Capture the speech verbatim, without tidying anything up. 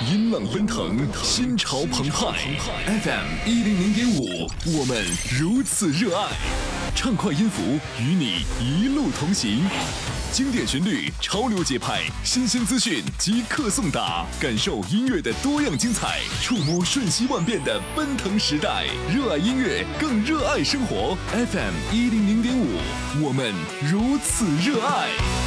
音浪奔腾，心潮澎湃。F M 一零零点五，我们如此热爱。畅快音符与你一路同行，经典旋律，潮流节拍，新鲜资讯即刻送达，感受音乐的多样精彩，触摸瞬息万变的奔腾时代。热爱音乐，更热爱生活。F M 一零零点五，我们如此热爱。